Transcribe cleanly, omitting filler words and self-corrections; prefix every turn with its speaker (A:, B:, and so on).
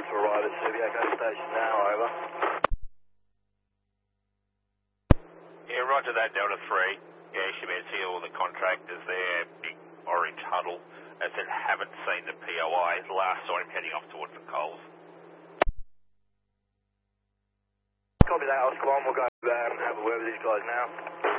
A: to arrive at Subiaco Station now, over.
B: Yeah, roger that, Delta 3. Yeah, you should be able to see all the contractors there, big orange huddle. As I said, haven't seen the POI. Last saw him heading off towards the Coles.
A: Copy that, Oscar 1. We'll go and have a word with these guys now.